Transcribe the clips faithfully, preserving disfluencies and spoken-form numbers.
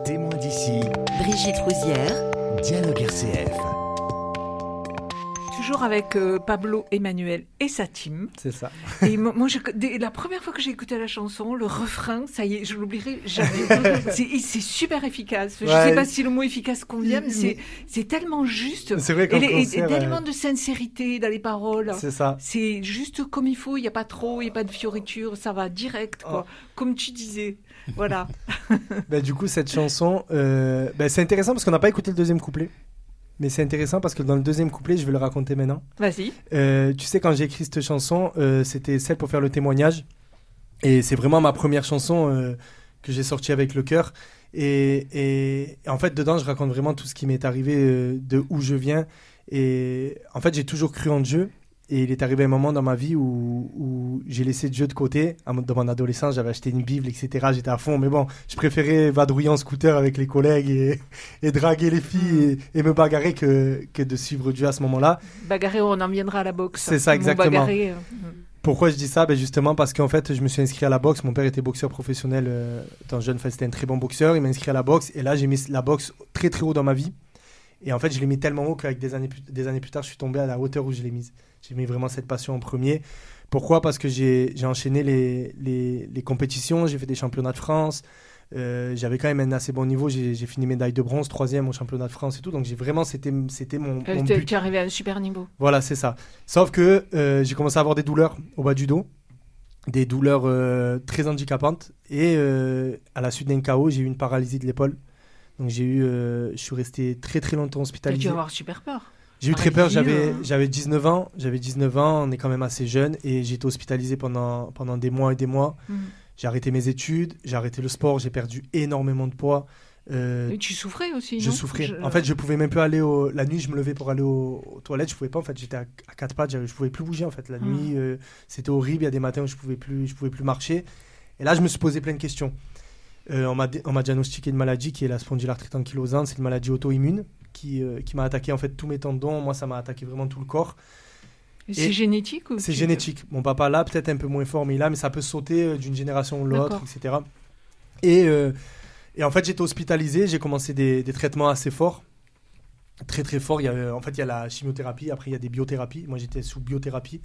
Témoins d'ici, Brigitte Rouzière, Dialogue R C F. Toujours avec euh, Pablo Emmanuel et sa team. C'est ça. Et moi, moi je, dès, la première fois que j'ai écouté la chanson, le refrain, ça y est, je l'oublierai jamais. c'est, c'est super efficace. Je ne Ouais. sais pas si le mot efficace convient, mais c'est, c'est tellement juste. C'est vrai Et, qu'en les- et- concert, et tellement euh, de sincérité dans les paroles. c'est ça. C'est juste comme il faut, il n'y a pas trop, il n'y a pas de fioriture, ça va direct, quoi. Comme tu disais. Voilà. Bah, du coup, cette chanson, euh, bah, c'est intéressant parce qu'on n'a pas écouté le deuxième couplet. Mais c'est intéressant parce que dans le deuxième couplet, je vais le raconter maintenant. Vas-y. Euh, tu sais, quand j'ai écrit cette chanson, euh, c'était celle pour faire le témoignage. Et c'est vraiment ma première chanson euh, que j'ai sortie avec le cœur. Et, et, et en fait, dedans, je raconte vraiment tout ce qui m'est arrivé, euh, de où je viens. Et en fait, j'ai toujours cru en Dieu. Et il est arrivé un moment dans ma vie où, où j'ai laissé Dieu de côté. À mon- Dans mon adolescence, j'avais acheté une Bible, et cetera. J'étais à fond. Mais bon, je préférais vadrouiller en scooter avec les collègues et, et draguer les filles et, et me bagarrer que, que de suivre Dieu à ce moment-là. Bagarrer, on en viendra à la boxe. C'est ça, Le mot exactement. bagarrer, euh, Pourquoi je dis ça? Ben justement parce qu'en fait, je me suis inscrit à la boxe. Mon père était boxeur professionnel euh, étant jeune. Enfin, c'était un très bon boxeur. Il m'a inscrit à la boxe. Et là, j'ai mis la boxe très très haut dans ma vie. Et en fait, je l'ai mis tellement haut qu'avec des années, plus- des années plus tard, je suis tombé à la hauteur où je l'ai mise. J'ai mis vraiment cette passion en premier. Pourquoi? Parce que j'ai, j'ai enchaîné les, les, les compétitions. J'ai fait des championnats de France. Euh, j'avais quand même un assez bon niveau. J'ai, j'ai fini médaille de bronze, troisième au championnat de France et tout. Donc j'ai vraiment, c'était, c'était mon, euh, mon t'es- but. tu es arrivé à un super niveau. Voilà, c'est ça. Sauf que euh, j'ai commencé à avoir des douleurs au bas du dos, des douleurs euh, très handicapantes. Et euh, à la suite d'un K O, j'ai eu une paralysie de l'épaule. Donc j'ai eu, euh, je suis resté très très longtemps T'as hospitalisé. dû avoir super peur. J'ai eu très peur. paralysie, J'avais, euh. j'avais dix-neuf ans. J'avais dix-neuf ans. On est quand même assez jeune et j'ai été hospitalisé pendant pendant des mois et des mois. Mhm. J'ai arrêté mes études, j'ai arrêté le sport, j'ai perdu énormément de poids. Euh, Et tu souffrais aussi, je non souffrais. Je- En fait, je pouvais même plus aller au... la nuit. Je me levais pour aller au- aux toilettes. Je pouvais pas. En fait, j'étais à, à quatre pattes. j'avais- Je pouvais plus bouger. En fait, la Ah. nuit, euh, c'était horrible. Il y a des matins où je pouvais plus, je pouvais plus marcher. Et là, je me suis posé plein de questions. Euh, on m'a, dé- on m'a diagnostiqué une maladie qui est la spondylarthrite ankylosante. C'est une maladie auto-immune qui, euh, qui m'a attaqué en fait tous mes tendons. Moi, ça m'a attaqué vraiment tout le corps. Et c'est et- génétique ou C'est tu- génétique. Mon papa là, peut-être un peu moins fort, mais il a, mais ça peut sauter euh, d'une génération à l'autre, D'accord. et cetera. Et, euh, et en fait, j'étais hospitalisé, j'ai commencé des, des traitements assez forts, très très forts. Il y a, euh, en fait, il y a la chimiothérapie, après il y a des biothérapies. Moi, j'étais sous biothérapie.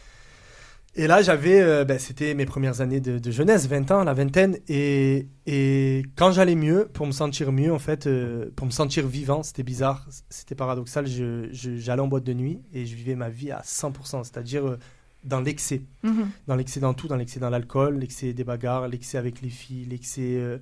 Et là, j'avais, euh, ben, c'était mes premières années de, de jeunesse, vingt ans, la vingtaine. Et, et quand j'allais mieux, pour me sentir mieux, en fait, euh, pour me sentir vivant, c'était bizarre, c'était paradoxal, je, je- j'allais en boîte de nuit et je vivais ma vie à cent pour cent, c'est-à-dire euh, dans l'excès. Mhm. Dans l'excès dans tout, dans l'excès dans l'alcool, l'excès des bagarres, l'excès avec les filles, l'excès... euh,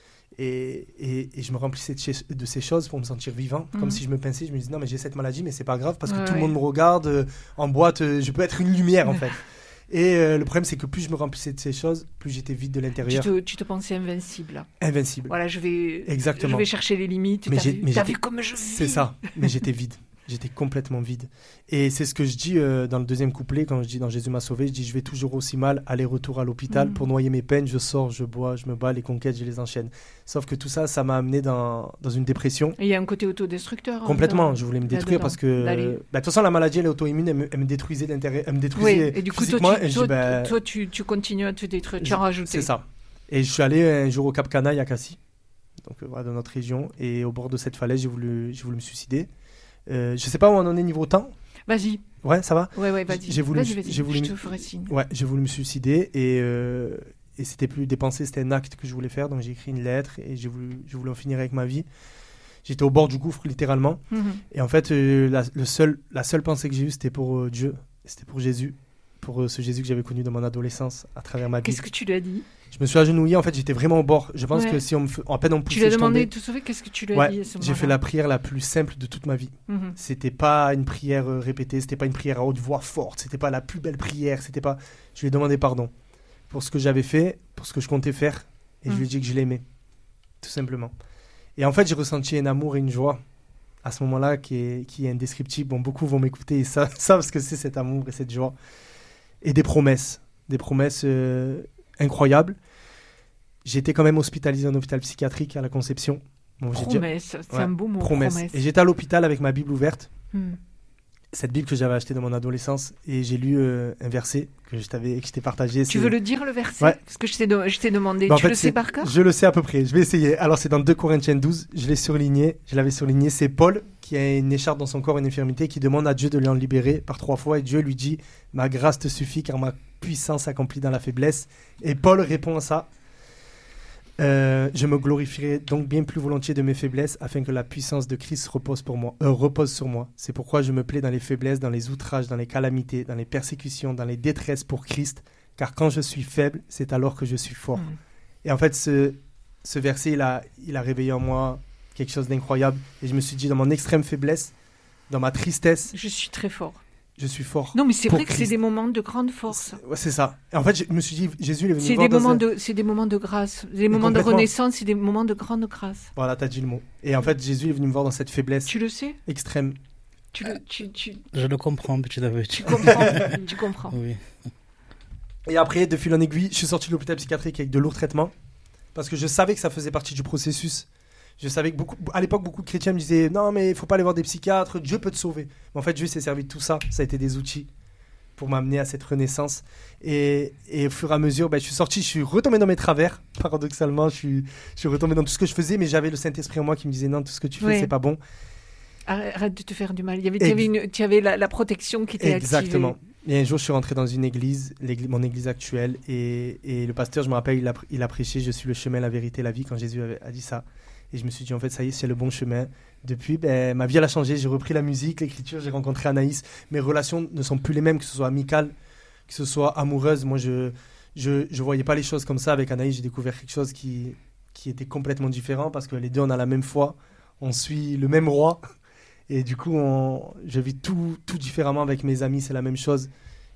et, et, et je me remplissais de, chez- de ces choses pour me sentir vivant. Mhm. Comme si je me pinçais, je me disais, non mais j'ai cette maladie, mais c'est pas grave parce que Ouais, tout le ouais. monde me regarde euh, en boîte, euh, je peux être une lumière en fait. Et euh, le problème c'est que plus je me remplissais de ces choses, plus j'étais vide de Tu l'intérieur. te, tu te pensais invincible. Invincible. Voilà, je vais, Exactement. je vais chercher les limites. Mais T'as j'ai- vu, mais t'as j'étais- vu comme je vis. C'est ça, mais j'étais vide. J'étais complètement vide. Et c'est ce que je dis euh, dans le deuxième couplet, quand je dis dans Jésus m'a sauvé, je dis je vais toujours aussi mal, aller-retour à l'hôpital, Mhm. pour noyer mes peines, je sors, je bois, je me bats, les conquêtes, je les enchaîne. Sauf que tout ça, ça m'a amené dans, dans une dépression. Et il y a un côté autodestructeur. hein, Complètement, dans- je voulais me là-dedans. détruire parce que... D'aller- bah, De toute façon, la maladie, elle est auto-immune, elle me, elle me détruisait l'intérêt, elle me Oui, détruisait et du coup, physiquement. toi, tu, et je toi, dis, bah, toi, tu, tu continues à te détruire, tu je- en rajoutes. C'est ça. Et je suis allé un jour au Cap Canaille à Cassis, donc euh, voilà, dans notre région, et au bord de cette falaise, j'ai voulu, j'ai voulu me suicider. Euh, je sais pas où on en est niveau temps. Vas-y, Ouais, ça va? ouais, ouais, vas-y. J'ai voulu Vas-y, me- vas-y, j'ai voulu je te me- ferai signe. Ouais, j'ai voulu me suicider et, euh, et c'était plus des pensées, c'était un acte que je voulais faire. Donc j'ai écrit une lettre et j'ai voulu, je voulais en finir avec ma vie. J'étais au bord du gouffre littéralement. Mhm. Et en fait, euh, la, le seul, la seule pensée que j'ai eue, c'était pour euh, Dieu, c'était pour Jésus, pour euh, ce Jésus que j'avais connu dans mon adolescence à travers ma Qu'est-ce Bible. que tu lui as dit? Je me suis agenouillé, en fait, j'étais vraiment au bord. Je pense Ouais. que si on me fait, en peine on me poussait, Tu lui as je demandé tombais. de te sauver, qu'est-ce que tu lui as Ouais, dit à ce j'ai moment-là? fait la prière la plus simple de toute ma vie. Mhm. C'était pas une prière euh, répétée, c'était pas une prière à haute voix forte, c'était pas la plus belle prière, c'était pas. Je lui ai demandé pardon pour ce que j'avais fait, pour ce que je comptais faire, et je Mm. lui ai dit que je l'aimais, tout simplement. Et en fait, j'ai ressenti un amour et une joie à ce moment-là qui est, qui est indescriptible. Bon, beaucoup vont m'écouter et savent, savent ce que c'est cet amour et cette joie. Et des promesses, des promesses euh, incroyables. J'ai été quand même hospitalisé en hôpital psychiatrique à la Conception. Bon, j'ai déjà- Promesse, c'est Ouais, un beau mot, promesse. promesse. Et j'étais à l'hôpital avec ma Bible ouverte. Hmm. cette Bible que j'avais achetée dans mon adolescence et j'ai lu euh, un verset que je t'avais, que je t'ai partagé. Tu c'est... veux le dire, le verset? Ouais. Parce que je t'ai, de- je t'ai demandé. Bah, en tu fait, le sais c'est- par cœur? Je le sais à peu près. Je vais essayer. Alors, c'est dans deux Corinthiens douze. Je l'ai surligné. Je l'avais surligné. C'est Paul qui a une écharpe dans son corps, une infirmité, qui demande à Dieu de lui en libérer par trois fois. Et Dieu lui dit: ma grâce te suffit car ma puissance s'accomplit dans la faiblesse. Et Paul répond à ça: Euh, je me glorifierai donc bien plus volontiers de mes faiblesses afin que la puissance de Christ repose, pour moi, euh, repose sur moi. C'est pourquoi je me plais dans les faiblesses, dans les outrages, dans les calamités, dans les persécutions, dans les détresses pour Christ. Car quand je suis faible, c'est alors que je suis fort. Mm. Et en fait, ce, ce verset, il a, il a réveillé en moi quelque chose d'incroyable. Et je me suis dit, dans mon extrême faiblesse, dans ma tristesse, Je suis très fort. je suis fort. Non, mais c'est Pour vrai que c'est Christ. des moments de grande force. C'est, ouais, c'est ça. Et en fait, je me suis dit, Jésus il est venu C'est me voir des, dans moments un- de, c'est des moments de grâce, des moments de complètement. renaissance, c'est des moments de grande grâce. Voilà, t'as dit le mot. Et en fait, Jésus est venu me voir dans cette faiblesse Tu le sais? extrême. Tu, le, tu, tu, Je le comprends petit à petit. tu comprends? Tu comprends. Oui. Et après, de fil en aiguille, je suis sorti de l'hôpital psychiatrique avec de lourds traitements parce que je savais que ça faisait partie du processus. Je savais que beaucoup, à l'époque, beaucoup de chrétiens me disaient: non, mais il faut pas aller voir des psychiatres, Dieu peut te sauver. Mais en fait, Dieu s'est servi de tout ça. Ça a été des outils pour m'amener à cette renaissance. Et, et au fur et à mesure, ben, je suis sorti, je suis retombé dans mes travers. Paradoxalement, je suis, je suis retombé dans tout ce que je faisais, mais j'avais le Saint-Esprit en moi qui me disait: non, tout ce que tu fais, Ouais. c'est pas bon. Arrête, arrête de te faire du mal. Il y avait, tu Ex- avais, une, tu avais la, la protection qui était Exactement. activée. Et un jour, je suis rentré dans une église, l'église- mon église actuelle, et, et le pasteur, je me rappelle, il a, pr- il a prêché: je suis le chemin, la vérité, la vie, quand Jésus avait- a dit ça. Et je me suis dit, en fait, ça y est, c'est le bon chemin. Depuis, ben, ma vie, elle a changé. J'ai repris la musique, l'écriture, j'ai rencontré Anaïs. Mes relations ne sont plus les mêmes, que ce soit amicales, que ce soit amoureuses. Moi, je je, je voyais pas les choses comme ça. Avec Anaïs, j'ai découvert quelque chose qui, qui était complètement différent parce que les deux, on a la même foi. On suit le même roi. Et du coup, on, je vis tout, tout différemment avec mes amis. C'est la même chose.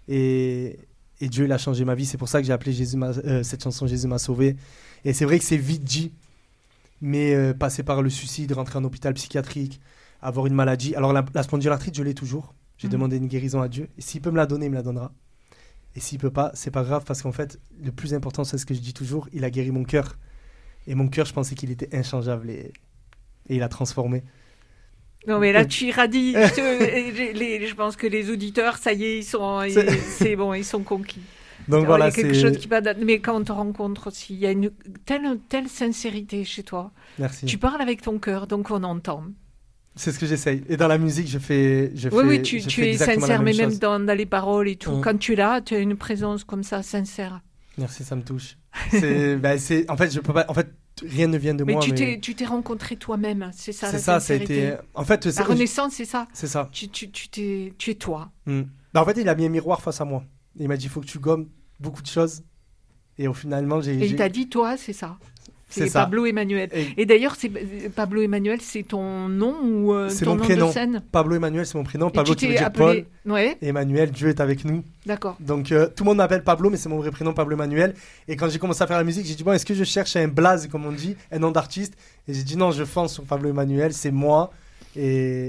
Et, et Dieu, il a changé ma vie. C'est pour ça que j'ai appelé Jésus m'a- euh, cette chanson Jésus m'a sauvé. Et c'est vrai que c'est vite dit. Mais euh, passer par le suicide, rentrer en hôpital psychiatrique, avoir une maladie. Alors la, la spondylarthrite, je l'ai toujours. J'ai Mhm. demandé une guérison à Dieu. Et s'il peut me la donner, il me la donnera. Et s'il peut pas, c'est pas grave parce qu'en fait, le plus important, c'est ce que je dis toujours, il a guéri mon cœur. Et mon cœur, je pensais qu'il était inchangeable et, et il a transformé. Non, mais là, tu irradies. Je, te- les- les- je pense que les auditeurs, ça y est, ils sont, ils- C'est- c'est bon, ils sont conquis. Donc Alors, voilà, il y a quelque c'est... chose qui va. Mais quand on te rencontre aussi, il y a une telle, telle sincérité chez toi. Merci. Tu parles avec ton cœur, donc on entend. C'est ce que j'essaye. Et dans la musique, je fais, je Oui, fais, oui, tu, je tu fais es exactement la sincère, mais même même chose. dans, dans les paroles et tout. Mm. Quand tu es là, tu as une présence comme ça, sincère. Merci, ça me touche. C'est, ben, c'est, en fait, je peux pas. En fait, rien ne vient de Mais moi. tu mais t'es, tu t'es rencontré toi-même, c'est ça c'est la ça, ça a sincérité. été. En fait, c'est, La renaissance, c'est ça. c'est ça. Tu, tu, tu, t'es, tu es toi. Hmm. Ben, en fait, il a mis un miroir face à moi. Il m'a dit: il faut que tu gommes beaucoup de choses. Et au finalement, j'ai. Et j'ai- il t'a dit, toi, c'est ça. C'est C'est ça. Pablo Emmanuel. Et Et d'ailleurs, c'est, euh, Pablo Emmanuel, c'est ton nom ou euh, C'est ton mon nom prénom. de scène? Pablo Emmanuel, c'est mon prénom. Et Pablo tu qui veut t'es dire appelé... Paul. Ouais, Et Emmanuel, Dieu est avec nous. d'accord. Donc euh, tout le monde m'appelle Pablo, mais c'est mon vrai prénom, Pablo Emmanuel. Et quand j'ai commencé à faire la musique, j'ai dit: bon, est-ce que je cherche un blaze, comme on dit, un nom d'artiste? Et j'ai dit: non, je fonce sur Pablo Emmanuel, c'est moi. Et,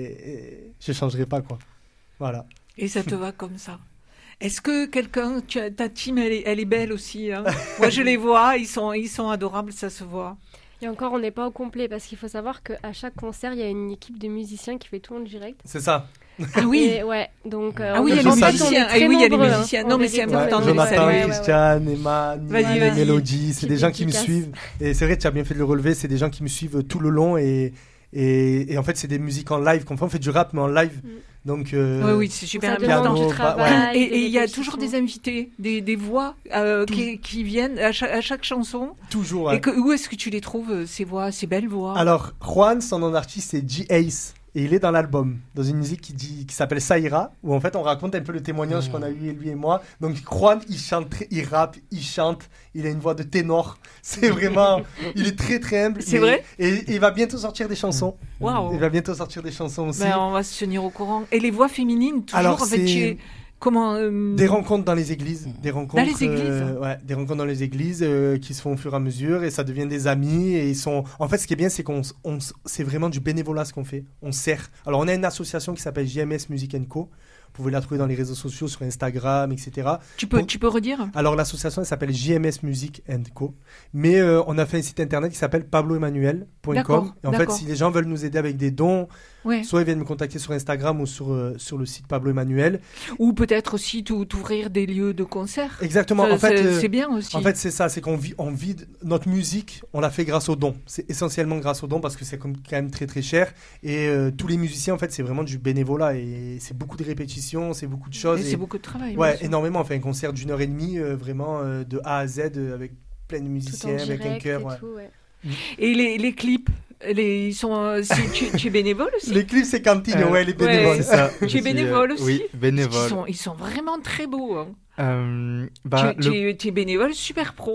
et je changerai pas, quoi. Voilà. Et ça te va comme ça. Est-ce que quelqu'un, tu as- ta team, elle est, elle est belle aussi, hein. Moi, je les vois, ils sont, ils sont adorables, ça se voit. Et encore, on n'est pas au complet parce qu'il faut savoir qu'à chaque concert, il y a une équipe de musiciens qui fait tout en direct. C'est ça. Ah oui. Et ouais, donc. euh, Ah on oui, il y a est les en fait, on est musiciens. très Ah oui, il y a les nombreux, hein, musiciens. en Non, mais c'est vérité. important de les Jonathan, saluer. Ouais, ouais, ouais. Christian, Emma, Vas-y, Nina, vas-y. Mélodie, c'est Petite des gens qui me dédicace. suivent. Et c'est vrai, tu as bien fait de le relever, c'est des gens qui me suivent tout le long. Et, et, et en fait, c'est des musiques en live qu'on fait. On fait du rap, mais en live. Mm. Donc, euh, Oui, oui, c'est super Ça important. demande piano, du bah, travail. Et et des il y a répétitions. toujours des invités, des, des voix euh, Tout. qui, qui viennent à chaque, à chaque chanson. toujours. ouais. Et que, où est-ce que tu les trouves, euh, ces voix, ces belles voix? Alors, Juan, son nom d'artiste, c'est G-Ace. Et il est dans l'album, dans une musique qui, dit, qui s'appelle Saïra, où en fait on raconte un peu le témoignage Mmh. qu'on a eu, lui et moi. Donc Juan, il chante, très- il rappe, il chante, il a une voix de ténor. C'est vraiment. Il est très très humble. C'est mais- vrai Et, et il va bientôt sortir des chansons. Waouh. Il va bientôt sortir des chansons aussi. Ben, on va se tenir au courant. Et les voix féminines, toujours, Alors, en fait, c'est- tu es- comment euh, Des rencontres dans les églises, des rencontres, les églises euh, ouais, des rencontres dans les églises euh, qui se font au fur et à mesure et ça devient des amis et ils sont. En fait, ce qui est bien, c'est qu'on, s- on s- c'est vraiment du bénévolat ce qu'on fait. On sert. Alors, on a une association qui s'appelle J M S Music and Co. Vous pouvez la trouver dans les réseaux sociaux, sur Instagram, et cetera. Tu peux, Donc, tu peux redire? Alors l'association elle s'appelle J M S Music and Co. Mais euh, on a fait un site internet qui s'appelle pablo emmanuel point com. D'accord, Et en fait, d'accord. si les gens veulent nous aider avec des dons, Ouais. soit ils viennent me contacter sur Instagram ou sur, euh, sur le site Pablo Emmanuel. Ou peut-être aussi tout- t'ouvrir des lieux de concert. Exactement. Ça, en fait, c'est, euh, c'est bien aussi. En fait, c'est ça, c'est qu'on vit, on vit de- notre musique, on la fait grâce aux dons. C'est essentiellement grâce aux dons parce que c'est comme- quand même très très cher. Et euh, tous les musiciens, en fait, c'est vraiment du bénévolat et c'est beaucoup de répétitions, c'est beaucoup de choses. Et et- c'est beaucoup de travail. Ouais, bien sûr. énormément. On fait un concert d'une heure et demie, euh, vraiment euh, de A à Z, euh, avec plein de Tout en musiciens, avec un direct chœur. et ouais. tout, ouais. Et les, les clips, les, ils sont, euh, c'est- tu, tu es bénévole aussi? Les clips, c'est Cantine, Euh, ouais, les ouais. bénévoles. C'est ça. Tu es Je suis, bénévole euh, aussi? Oui, Ils bénévole. sont, ils sont vraiment très beaux. Hein. Euh, bah, tu, le- tu es, tu es bénévole super pro.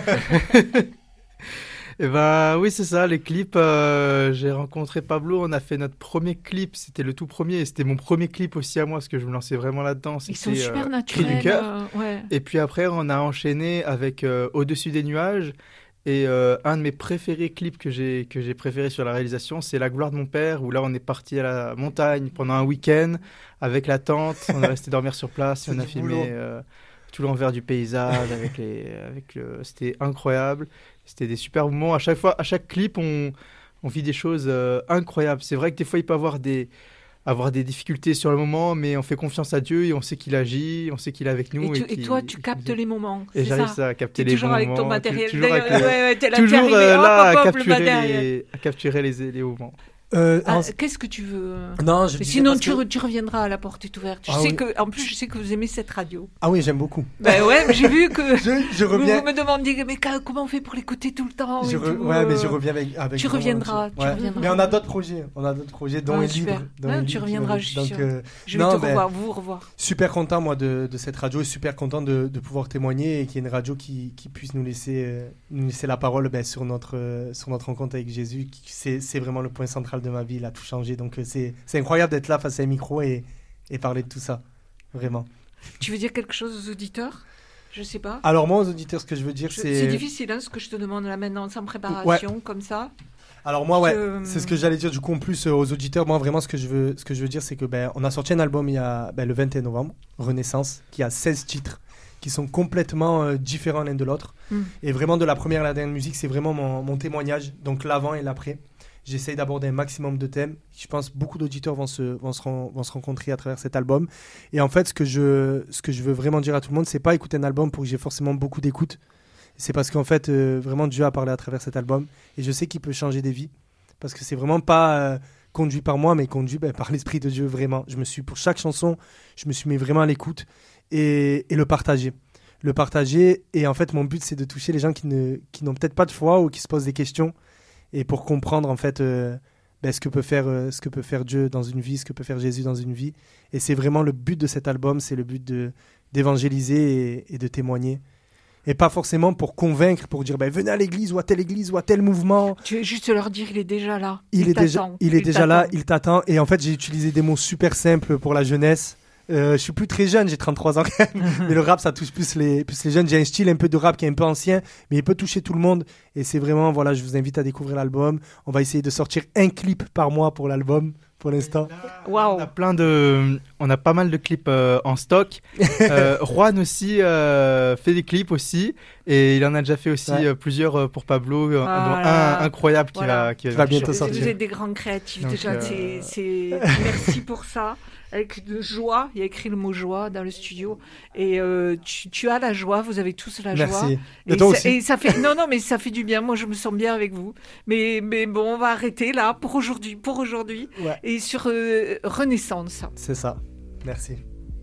Eh ben, oui, c'est ça, les clips. euh, j'ai rencontré Pablo, on a fait notre premier clip, c'était le tout premier, et c'était mon premier clip aussi à moi, parce que je me lançais vraiment là-dedans. Ils sont C'était, super euh, naturels. Cri du cœur. euh, ouais. Et puis après, on a enchaîné avec euh, Au-dessus des nuages. Et euh, un de mes préférés clips que j'ai que j'ai préféré sur la réalisation, c'est La gloire de mon père, où là, on est parti à la montagne pendant un week-end avec la tente. On est resté dormir sur place, C'est on a du filmé boulot. euh, tout l'envers du paysage avec les avec le. C'était incroyable. C'était des super moments. À chaque fois, à chaque clip, on on vit des choses euh, incroyables. C'est vrai que des fois, il peut y avoir des avoir des difficultés sur le moment, mais on fait confiance à Dieu et on sait qu'il agit, on sait qu'il est avec nous. Et, tu- et et qu'il- toi, tu captes les moments. Et c'est j'arrive ça. ça à capter T'es les toujours bons avec moments. ton matériel. toujours avec D'ailleurs, le- ouais, ouais, t'es là, t'es toujours arrivé, euh, hop, là à hop, hop, le capturer, matériel. les, à capturer les, les moments. Euh, Ah, en- qu'est-ce que tu veux? Non, je Mais disais sinon, parce tu, que- re- tu reviendras, la porte est ouverte. Je Ah sais oui. que, en plus, je sais que vous aimez cette radio. Ah oui, j'aime beaucoup. Ben ouais, mais j'ai vu que Je, je vous, reviens. vous me demandiez, mais ca- comment on fait pour l'écouter tout le temps Je et re- tout, Ouais, mais je euh. reviens avec. avec Tu grand reviendras, volontiers. tu Ouais. reviendras. Mais on a d'autres projets. On a d'autres projets, dont Ah, un super. livre. dont Ouais, un tu livre qui reviendras, va- je suis donc, sûre. euh, Je vais non, te ben, revoir, vous revoir. super content, moi, de, de cette radio et super content de, de pouvoir témoigner et qu'il y ait une radio qui, qui puisse nous laisser, euh, nous laisser la parole ben, sur, notre, euh, sur notre rencontre avec Jésus. qui- C'est c'est vraiment le point central de ma vie. Il a tout changé. Donc, euh, c'est c'est incroyable d'être là face à un micro et, et parler de tout ça. Vraiment. Tu veux dire quelque chose aux auditeurs? Je sais pas. Alors, moi, aux auditeurs, ce que je veux dire, Je- c'est. C'est difficile, hein, ce que je te demande là maintenant, sans préparation, comme ça. Alors moi ouais, Je- c'est ce que j'allais dire du coup en plus euh, aux auditeurs. Moi vraiment ce que je veux, ce que je veux dire c'est que ben on a sorti un album il y a ben, le vingt et un novembre, Renaissance, qui a seize titres qui sont complètement euh, différents l'un de l'autre. Mm. Et vraiment de la première à la dernière musique, c'est vraiment mon, mon témoignage, donc l'avant et l'après. J'essaye d'aborder un maximum de thèmes. Je pense que beaucoup d'auditeurs vont se, vont, se ren- vont se rencontrer à travers cet album. Et en fait, ce que je, ce que je veux vraiment dire à tout le monde, c'est pas écouter un album pour que j'ai forcément beaucoup d'écoute. C'est parce qu'en fait, euh, vraiment, Dieu a parlé à travers cet album. Et je sais qu'il peut changer des vies. Parce que c'est vraiment pas euh, conduit par moi, mais conduit ben, par l'Esprit de Dieu, vraiment. Je me suis, pour chaque chanson, je me suis mis vraiment à l'écoute et, et le partager. Le partager. Et en fait, mon but, c'est de toucher les gens qui, ne, qui n'ont peut-être pas de foi ou qui se posent des questions. Et pour comprendre, en fait, euh, ben, ce que peut faire, euh, ce que peut faire Dieu dans une vie, ce que peut faire Jésus dans une vie. Et c'est vraiment le but de cet album, c'est le but de, d'évangéliser et, et de témoigner. Et pas forcément pour convaincre, pour dire ben, venez à l'église ou à telle église ou à tel mouvement. Tu veux juste leur dire, il est déjà là. Il, est déjà, t'attend. il est déjà là, t'attend. il t'attend. Et en fait, j'ai utilisé des mots super simples pour la jeunesse. Euh, je suis plus très jeune, j'ai trente-trois ans quand même. Mais le rap, ça touche plus les, plus les jeunes. J'ai un style un peu de rap qui est un peu ancien, mais il peut toucher tout le monde. Et c'est vraiment, voilà, je vous invite à découvrir l'album. On va essayer de sortir un clip par mois pour l'album, pour l'instant. Waouh. On a plein de, on a pas mal de clips euh, en stock. Euh, Juan aussi euh, fait des clips aussi, et il en a déjà fait aussi Ouais. euh, plusieurs euh, pour Pablo, euh, Ah dont là là. un incroyable qui Voilà. va, qui Qui va bientôt Vous- sortir. Vous êtes des grands créatifs Donc, déjà. euh, c'est, c'est... Merci pour ça. Avec de joie, il y a écrit le mot joie dans le studio. Et euh, tu, tu as la joie, vous avez tous la joie. Merci. Et Et, toi ça, aussi. et ça fait non non mais ça fait du bien. Moi je me sens bien avec vous. Mais mais bon on va arrêter là pour aujourd'hui pour aujourd'hui Ouais. et sur euh, Renaissance. C'est ça. Merci.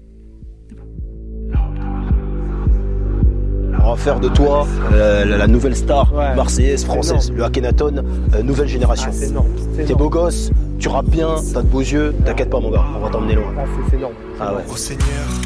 On va faire de toi euh, la, la nouvelle star Ouais. marseillaise, française, le Akhenaton, euh, nouvelle génération. Ah, c'est énorme. C'est T'es énorme. beau gosse, tu rappes bien, t'as de beaux yeux, t'inquiète pas mon gars, on va t'emmener loin. Ah, c'est- c'est énorme. Ah ouais. Ô Seigneur,